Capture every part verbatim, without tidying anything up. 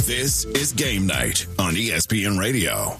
This is Game Night on E S P N Radio.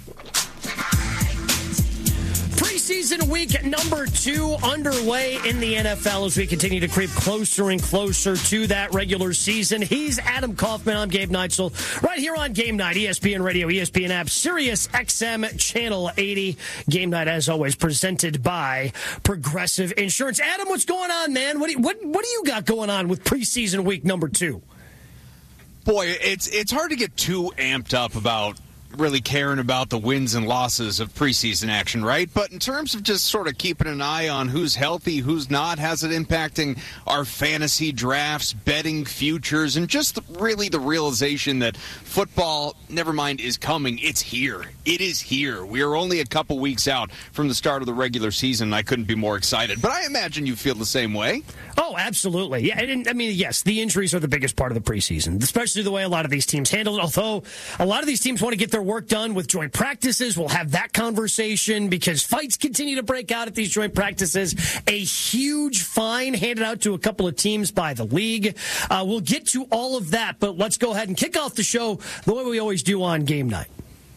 Preseason week number two underway in the N F L as we continue to creep closer and closer to that regular season. He's Adam Kaufman. I'm Gabe Neitzel. Right here on Game Night, E S P N Radio, E S P N app, Sirius X M, Channel eighty. Game Night, as always, presented by Progressive Insurance. Adam, what's going on, man? What do you, what, what do you got going on with preseason week number two? Boy, it's it's hard to get too amped up about really caring about the wins and losses of preseason action, right? But in terms of just sort of keeping an eye on who's healthy, who's not, has it impacting our fantasy drafts, betting futures, and just the, really the realization that football, never mind, is coming. It's here. It is here. We are only a couple weeks out from the start of the regular season, and I couldn't be more excited. But I imagine you feel the same way. Oh, absolutely. Yeah, and, I mean, yes, the injuries are the biggest part of the preseason, especially the way a lot of these teams handle it. Although a lot of these teams want to get their work done with joint practices. We'll have that conversation because fights continue to break out at these joint practices. A huge fine handed out to a couple of teams by the league. Uh, we'll get to all of that, but let's go ahead and kick off the show the way we always do on Game Night.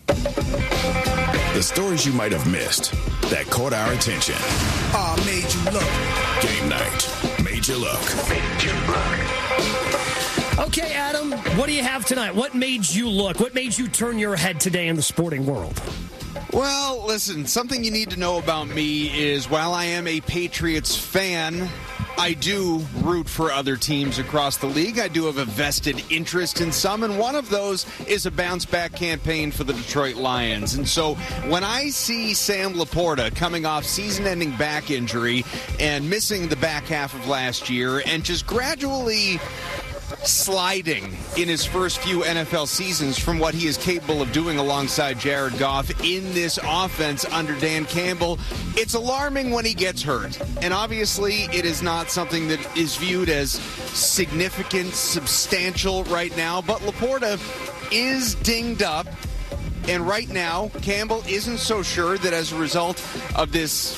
The stories you might have missed that caught our attention. Oh, made you look. Game Night made you look. Made you look. Okay, Adam, what do you have tonight? What made you look? What made you turn your head today in the sporting world? Well, listen, something you need to know about me is while I am a Patriots fan, I do root for other teams across the league. I do have a vested interest in some, and one of those is a bounce-back campaign for the Detroit Lions. And so when I see Sam Laporta coming off season-ending back injury and missing the back half of last year and just gradually sliding in his first few N F L seasons from what he is capable of doing alongside Jared Goff in this offense under Dan Campbell, it's alarming when he gets hurt. And obviously it is not something that is viewed as significant, substantial right now, but Laporta is dinged up. And right now, Campbell isn't so sure that as a result of this,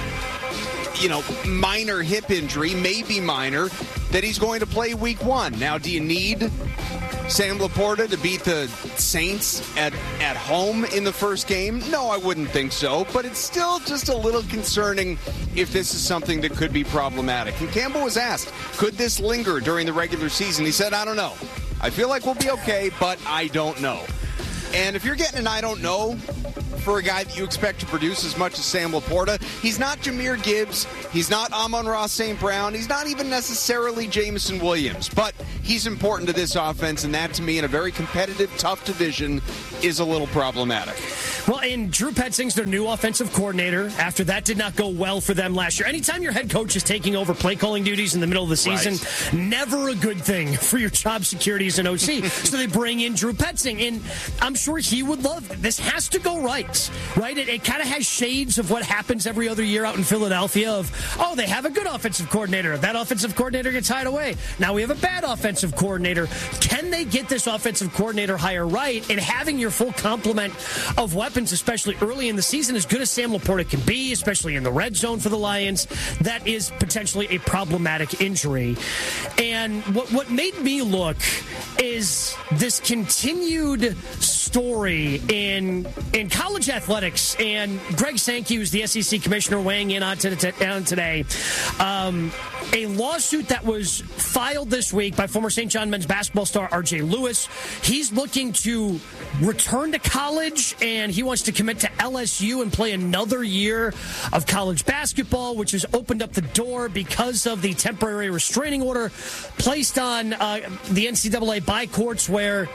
you know, minor hip injury, maybe minor, that he's going to play week one. Now, do you need Sam Laporta to beat the Saints at, at home in the first game? No, I wouldn't think so, but it's still just a little concerning if this is something that could be problematic. And Campbell was asked, could this linger during the regular season? He said, I don't know. I feel like we'll be okay, but I don't know. And if you're getting an I don't know for a guy that you expect to produce as much as Sam Laporta, he's not Jahmyr Gibbs, he's not Amon-Ra Saint Brown, he's not even necessarily Jameson Williams, but he's important to this offense, and that to me in a very competitive, tough division is a little problematic. Well, and Drew Petzing's their new offensive coordinator. After that did not go well for them last year. Anytime your head coach is taking over play calling duties in the middle of the season, right, never a good thing for your job security as an O C. So they bring in Drew Petzing, and I'm sure he would love it. This has to go right, right? It, it kind of has shades of what happens every other year out in Philadelphia of, oh, they have a good offensive coordinator. That offensive coordinator gets hired away. Now we have a bad offensive coordinator. Can they get this offensive coordinator hire right? And having your full complement of weapons, especially early in the season, as good as Sam Laporta can be, especially in the red zone for the Lions, that is potentially a problematic injury. And what what made me look is this continued story in in college athletics, and Greg Sankey, who's the S E C commissioner, weighing in on, to, on today. Um, a lawsuit that was filed this week by former Saint John men's basketball star R J Lewis. He's looking to return to college, and he wants to commit to L S U and play another year of college basketball, which has opened up the door because of the temporary restraining order placed on uh, the N C double A by courts, where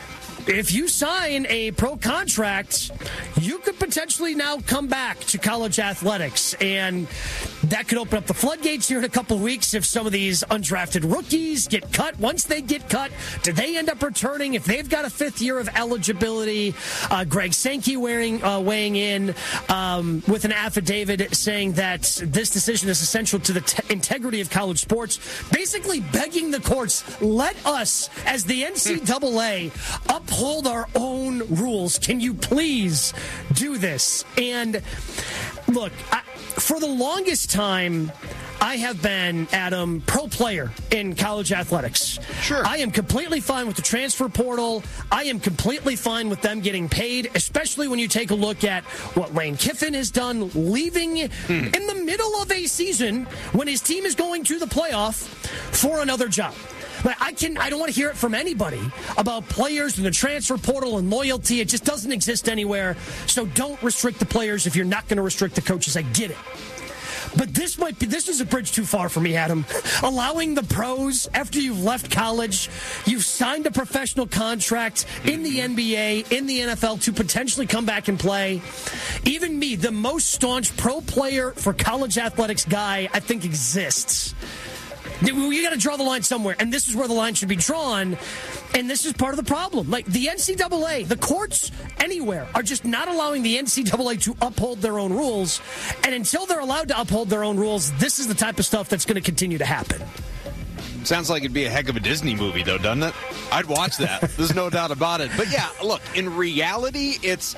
if you sign a pro contract, you could potentially now come back to college athletics. And that could open up the floodgates here in a couple of weeks if some of these undrafted rookies get cut. Once they get cut, do they end up returning? If they've got a fifth year of eligibility, uh, Greg Sankey wearing, uh, weighing in um, with an affidavit saying that this decision is essential to the t- integrity of college sports, basically begging the courts, let us, as the N C double A, uphold our own rules. Can you please do this? And look, I, for the longest time, I have been, Adam, pro player in college athletics. Sure. I am completely fine with the transfer portal. I am completely fine with them getting paid, especially when you take a look at what Lane Kiffin has done, leaving hmm. in the middle of a season when his team is going to the playoff for another job. But I can I don't want to hear it from anybody about players and the transfer portal and loyalty. It just doesn't exist anywhere. So don't restrict the players if you're not going to restrict the coaches. I get it. But this might be, this is a bridge too far for me, Adam. Allowing the pros, after you've left college, you've signed a professional contract in the N B A, in the N F L, to potentially come back and play. Even me, the most staunch pro player for college athletics guy I think exists. You got to draw the line somewhere, and this is where the line should be drawn, and this is part of the problem. Like, the N C double A, the courts anywhere are just not allowing the N C double A to uphold their own rules, and until they're allowed to uphold their own rules, this is the type of stuff that's going to continue to happen. Sounds like it'd be a heck of a Disney movie, though, doesn't it? I'd watch that. There's no doubt about it. But, yeah, look, in reality, it's...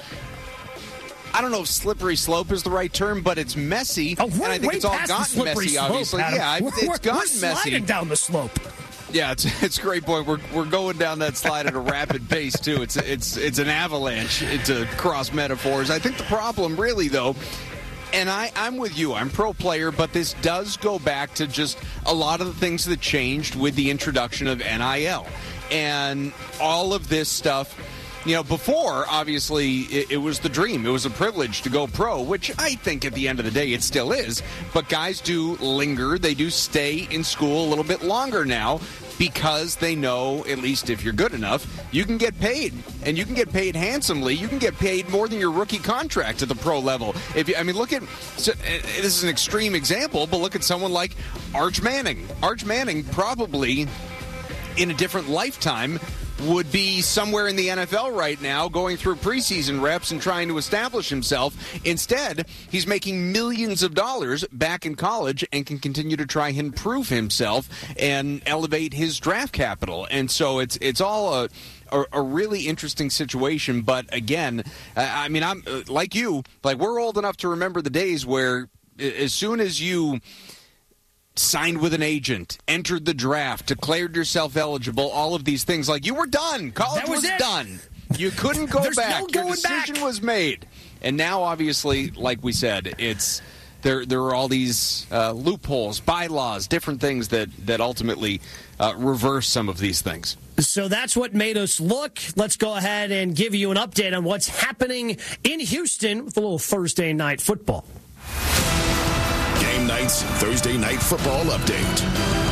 I don't know if slippery slope is the right term, but it's messy, oh, and I think it's all gotten messy, slope, obviously. Adam. Yeah, we're, it's we're, gotten we're messy. Sliding down the slope. Yeah, it's it's a great point. We're we're going down that slide at a rapid pace too. It's it's it's an avalanche. It's a cross metaphors. I think the problem, really, though. And I, I'm with you. I'm pro player, but this does go back to just a lot of the things that changed with the introduction of N I L and all of this stuff. You know, before, obviously, it, it was the dream. It was a privilege to go pro, which I think at the end of the day it still is. But guys do linger. They do stay in school a little bit longer now because they know, at least if you're good enough, you can get paid. And you can get paid handsomely. You can get paid more than your rookie contract at the pro level. If you, I mean, look at, so, this is an extreme example, but look at someone like Arch Manning. Arch Manning probably, in a different lifetime, would be somewhere in the N F L right now going through preseason reps and trying to establish himself. Instead, he's making millions of dollars back in college and can continue to try and prove himself and elevate his draft capital. And so it's it's all a a, a really interesting situation. But again, I mean, I'm like you, like we're old enough to remember the days where as soon as you signed with an agent, entered the draft, declared yourself eligible, all of these things, like you were done. College was, was done. You couldn't go There's back. No Your going decision back. was made. And now, obviously, like we said, it's there there are all these uh, loopholes, bylaws, different things that, that ultimately uh, reverse some of these things. So that's what made us look. Let's go ahead and give you an update on what's happening in Houston with a little Thursday night football. Game Night's Thursday Night Football Update.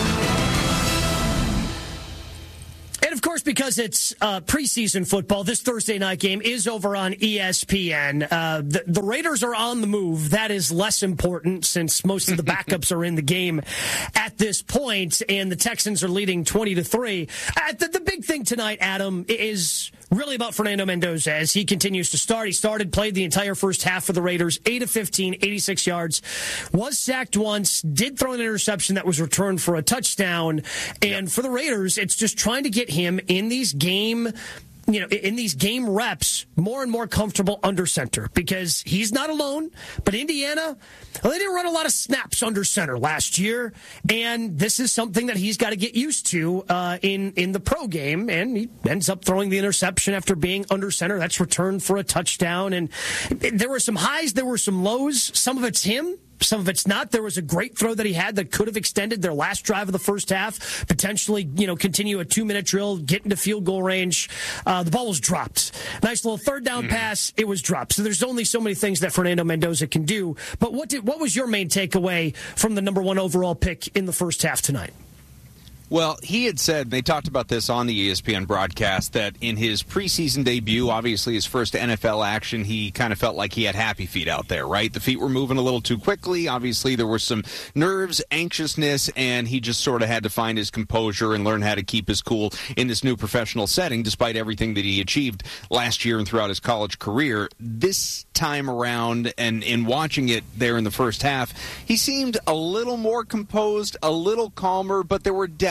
And, of course, because it's uh, preseason football, this Thursday night game is over on E S P N. Uh, the, the Raiders are on the move. That is less important since most of the backups are in the game at this point, and the Texans are leading twenty to three. Uh, the, the big thing tonight, Adam, is really about Fernando Mendoza as he continues to start. He started, played the entire first half for the Raiders, eight of fifteen, eighty-six yards, was sacked once, did throw an interception that was returned for a touchdown. And yep. for the Raiders, it's just trying to get him in these game you know, in these game reps, more and more comfortable under center because he's not alone. But Indiana, well, they didn't run a lot of snaps under center last year, and this is something that he's got to get used to uh, in in the pro game. And he ends up throwing the interception after being under center. That's returned for a touchdown. And there were some highs, there were some lows. Some of it's him. Some of it's not. There was a great throw that he had that could have extended their last drive of the first half, potentially, you know, continue a two-minute drill, get into field goal range. Uh, the ball was dropped. Nice little third down mm. pass. It was dropped. So there's only so many things that Fernando Mendoza can do. But what did, what was your main takeaway from the number one overall pick in the first half tonight? Well, he had said, they talked about this on the E S P N broadcast, that in his preseason debut, obviously his first N F L action, he kind of felt like he had happy feet out there, right? The feet were moving a little too quickly. Obviously, there were some nerves, anxiousness, and he just sort of had to find his composure and learn how to keep his cool in this new professional setting, despite everything that he achieved last year and throughout his college career. This time around, and in watching it there in the first half, he seemed a little more composed, a little calmer, but there were definitely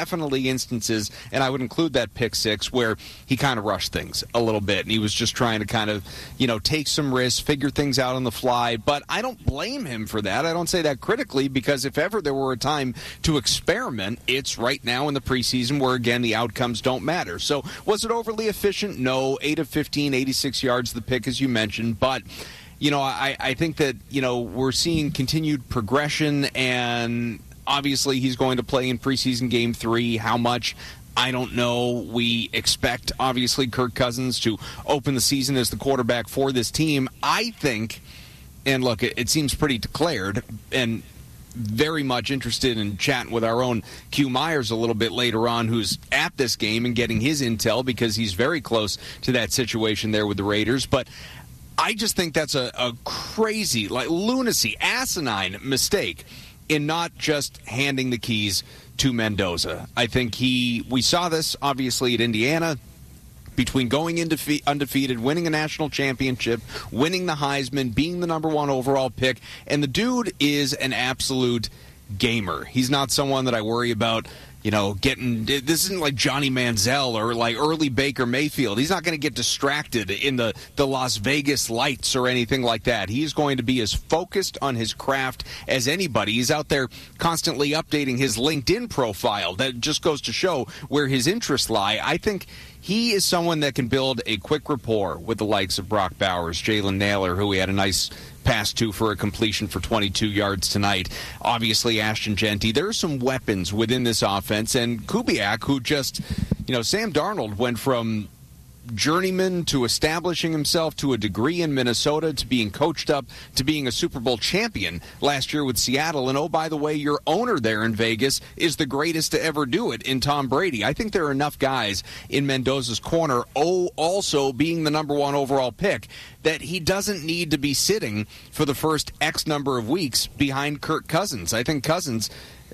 definitely instances, and I would include that pick six, where he kind of rushed things a little bit, and he was just trying to kind of, you know, take some risks, figure things out on the fly. But I don't blame him for that. I don't say that critically, because if ever there were a time to experiment, it's right now in the preseason where, again, the outcomes don't matter. So was it overly efficient? No. eight of fifteen, eighty-six yards, the pick, as you mentioned. But, you know, I, I think that, you know, we're seeing continued progression, and obviously he's going to play in preseason game three. How much? I don't know. We expect, obviously, Kirk Cousins to open the season as the quarterback for this team. I think, and look, it, it seems pretty declared, and very much interested in chatting with our own Q Myers a little bit later on, who's at this game and getting his intel, because he's very close to that situation there with the Raiders. But I just think that's a, a crazy, like lunacy, asinine mistake in not just handing the keys to Mendoza. I think he, we saw this obviously at Indiana, between going indefe- undefeated, winning a national championship, winning the Heisman, being the number one overall pick, and the dude is an absolute gamer. He's not someone that I worry about, you know, getting, this isn't like Johnny Manziel or like early Baker Mayfield. He's not going to get distracted in the, the Las Vegas lights or anything like that. He's going to be as focused on his craft as anybody. He's out there constantly updating his LinkedIn profile. That just goes to show where his interests lie. I think he is someone that can build a quick rapport with the likes of Brock Bowers, Jalen Nailor, who we had a nice pass to for a completion for twenty-two yards tonight. Obviously, Ashton Genty. There are some weapons within this offense. And Kubiak, who just, you know, Sam Darnold went from journeyman to establishing himself to a degree in Minnesota, to being coached up to being a Super Bowl champion last year with Seattle. And oh, by the way, your owner there in Vegas is the greatest to ever do it in Tom Brady. I think there are enough guys in Mendoza's corner, oh, also being the number one overall pick, that he doesn't need to be sitting for the first X number of weeks behind Kirk Cousins. I think Cousins,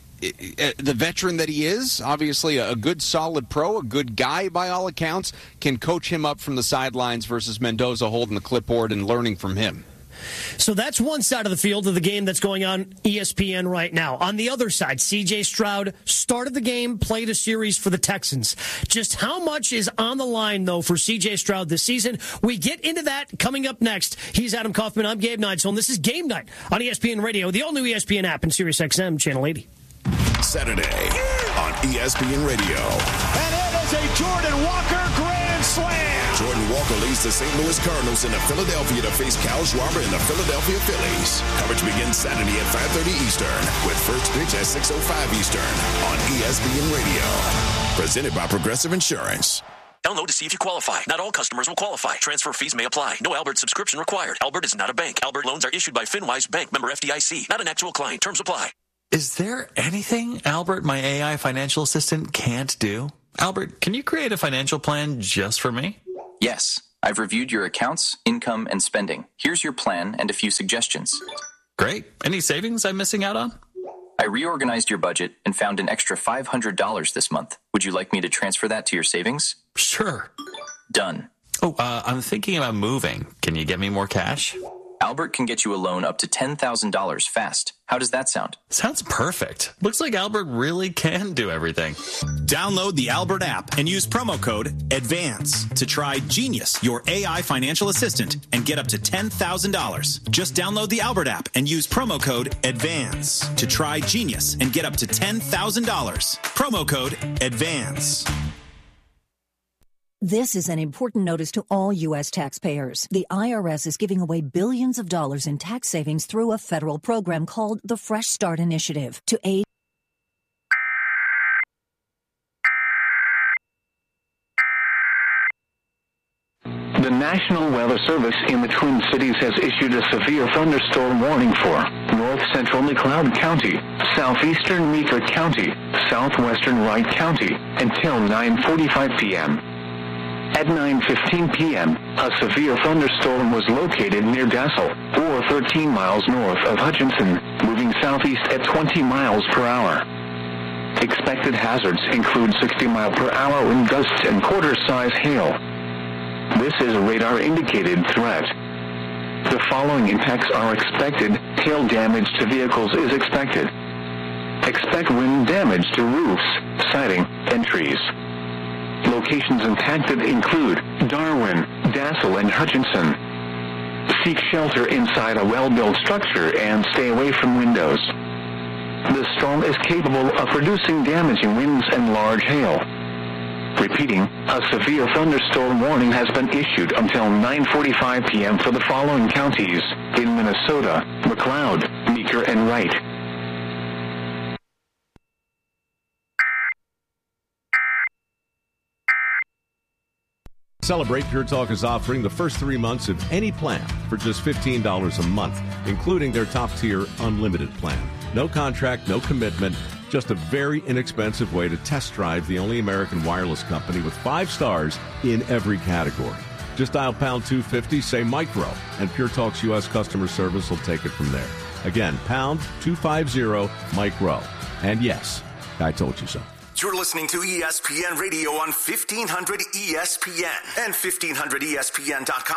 the veteran that he is, obviously a good solid pro, a good guy by all accounts, can coach him up from the sidelines versus Mendoza holding the clipboard and learning from him. So that's one side of the field of the game that's going on E S P N right now. On the other side, C J Stroud started the game, played a series for the Texans. Just how much is on the line, though, for C J Stroud this season? We get into that coming up next. He's Adam Kaufman. I'm Gabe Neitzel, and this is Game Night on E S P N Radio, the all-new E S P N app, and Sirius X M Channel eighty. Saturday on E S P N Radio. And it is a Jordan Walker grand slam. Jordan Walker leads the Saint Louis Cardinals into Philadelphia to face Kyle Schwarber and the Philadelphia Phillies. Coverage begins Saturday at five thirty Eastern, with first pitch at six oh five Eastern on E S P N Radio. Presented by Progressive Insurance. Download to see if you qualify. Not all customers will qualify. Transfer fees may apply. No Albert subscription required. Albert is not a bank. Albert loans are issued by FinWise Bank, member F D I C. Not an actual client. Terms apply. Is there anything Albert, my A I financial assistant, can't do? Albert, can you create a financial plan just for me? Yes. I've reviewed your accounts, income, and spending. Here's your plan and a few suggestions. Great. Any savings I'm missing out on? I reorganized your budget and found an extra five hundred dollars this month. Would you like me to transfer that to your savings? Sure. Done. Oh, uh, I'm thinking about moving. Can you get me more cash? Albert can get you a loan up to ten thousand dollars fast. How does that sound? Sounds perfect. Looks like Albert really can do everything. Download the Albert app and use promo code ADVANCE to try Genius, your A I financial assistant, and get up to ten thousand dollars. Just download the Albert app and use promo code ADVANCE to try Genius and get up to ten thousand dollars. Promo code ADVANCE. This is an important notice to all U S taxpayers. The I R S is giving away billions of dollars in tax savings through a federal program called the Fresh Start Initiative to aid. The National Weather Service in the Twin Cities has issued a severe thunderstorm warning for north central McLeod County, southeastern Meeker County, southwestern Wright County until nine forty-five p.m. At nine fifteen p.m., a severe thunderstorm was located near Dassel, or thirteen miles north of Hutchinson, moving southeast at twenty miles per hour. Expected hazards include sixty mile per hour wind gusts and quarter-size hail. This is a radar-indicated threat. The following impacts are expected. Hail damage to vehicles is expected. Expect wind damage to roofs, siding, and trees. Locations impacted include Darwin, Dassel, and Hutchinson. Seek shelter inside a well-built structure and stay away from windows. The storm is capable of producing damaging winds and large hail. Repeating, a severe thunderstorm warning has been issued until nine forty-five p.m. for the following counties in Minnesota: McLeod, Meeker, and Wright. Celebrate Pure Talk is offering the first three months of any plan for just fifteen dollars a month, including their top-tier unlimited plan. No contract, no commitment, just a very inexpensive way to test drive the only American wireless company with five stars in every category. Just dial pound two fifty, say micro, and Pure Talk's U S customer service will take it from there. Again, pound two fifty, micro. And yes, I told you so. You're listening to E S P N Radio on fifteen hundred E S P N and fifteen hundred E S P N dot com.